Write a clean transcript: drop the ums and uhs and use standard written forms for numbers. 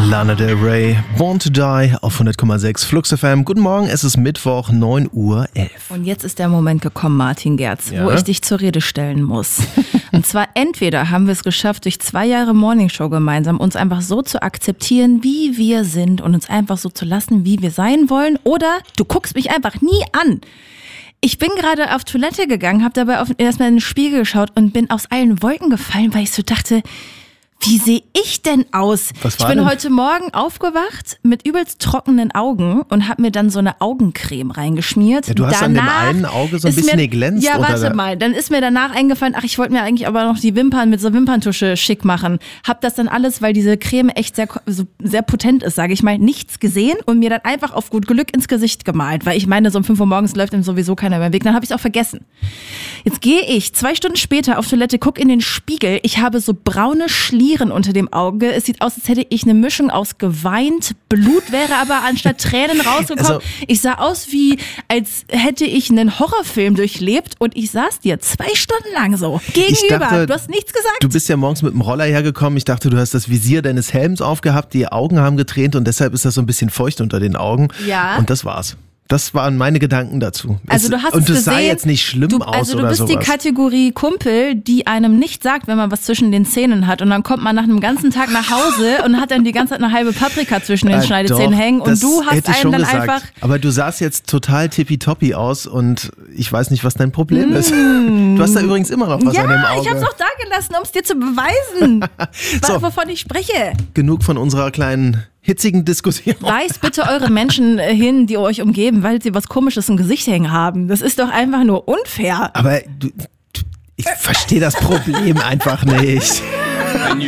Lana Del Rey, Born to Die auf 100,6 Flux FM. Guten Morgen, es ist Mittwoch, 9:11 Uhr. Und jetzt ist der Moment gekommen, Martin Gerz, wo ich dich zur Rede stellen muss. Und zwar entweder haben wir es geschafft, durch 2 Jahre Morningshow gemeinsam uns einfach so zu akzeptieren, wie wir sind und uns einfach so zu lassen, wie wir sein wollen, oder du guckst mich einfach nie an. Ich bin gerade auf Toilette gegangen, habe dabei erstmal in den Spiegel geschaut und bin aus allen Wolken gefallen, weil ich so dachte, wie sehe ich denn aus? Ich bin heute Morgen aufgewacht mit übelst trockenen Augen und habe mir dann so eine Augencreme reingeschmiert. Ja, du hast an dem einen Auge so ein bisschen geglänzt. Ja, warte mal. Dann ist mir danach eingefallen, ich wollte mir eigentlich aber noch die Wimpern mit so Wimperntusche schick machen. Hab das dann alles, weil diese Creme echt sehr potent ist, sage ich mal, nichts gesehen und mir dann einfach auf gut Glück ins Gesicht gemalt. Weil ich meine, so um 5 Uhr morgens läuft ihm sowieso keiner mehr Weg. Dann habe ich es auch vergessen. Jetzt gehe ich 2 Stunden später auf Toilette, guck in den Spiegel. Ich habe so braune Schlieren unter dem Auge. Es sieht aus, als hätte ich eine Mischung aus geweint, Blut wäre aber anstatt Tränen rausgekommen. Also, ich sah aus als hätte ich einen Horrorfilm durchlebt und ich saß dir 2 Stunden lang so gegenüber. Du hast nichts gesagt. Du bist ja morgens mit dem Roller hergekommen. Ich dachte, du hast das Visier deines Helms aufgehabt, die Augen haben getränt und deshalb ist das so ein bisschen feucht unter den Augen. Ja. Und das war's. Das waren meine Gedanken dazu. Also du hast und es sah jetzt nicht schlimm aus oder sowas. Also du bist die Kategorie Kumpel, die einem nicht sagt, wenn man was zwischen den Zähnen hat. Und dann kommt man nach einem ganzen Tag nach Hause und hat dann die ganze Zeit eine halbe Paprika zwischen den Schneidezähnen hängen. Und du hast einen dann einfach... Aber du sahst jetzt total tippitoppi aus und ich weiß nicht, was dein Problem ist. Du hast da übrigens immer noch was an dem Auge. Ja, ich hab's auch da gelassen, um es dir zu beweisen, wovon ich spreche. Genug von unserer kleinen... hitzigen Diskussion. Weist bitte eure Menschen hin, die euch umgeben, weil sie was Komisches im Gesicht hängen haben. Das ist doch einfach nur unfair. Aber ich verstehe das Problem einfach nicht. When you